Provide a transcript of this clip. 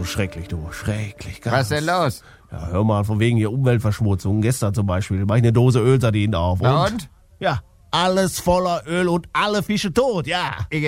schrecklich, du. Schrecklich. Was ist denn los? Ja, hör mal, von wegen hier Umweltverschmutzung. Gestern zum Beispiel mach ich eine Dose Ölsardinen auf. Na und? Ja, alles voller Öl und alle Fische tot, ja.